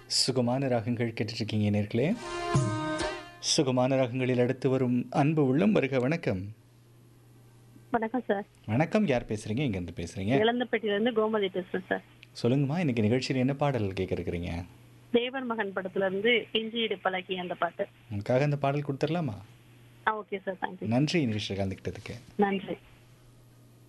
சுகமான ராகங்கள் கேட்டுட்ருக்கீங்க நேர்களே. சுகமான ராகங்களில் அடுத்து வரும் அன்பு உள்ளம் வருக. வணக்கம். வணக்கம் சார். வணக்கம். யார் பேசுறீங்க? எங்கேருந்து பேசுறீங்க? இளந்தப்பட்டியிலேருந்து கோமதி பேசுறேன் சார். சொல்லுங்கம்மா, இன்னைக்கு நிகழ்ச்சியில் என்ன பாடல் கேட்க இருக்கிறீங்க? தேவர் மகன் படத்துல இருந்து இஞ்சி இடுப்பழகி அந்த பாட்டு. உங்களுக்காக அந்த பாடல் கொடுத்துடலாமா? Okay sir, thank you. நன்றி நிகழ்ச்சியில் கலந்துக்கிட்டதுக்கு. நன்றி.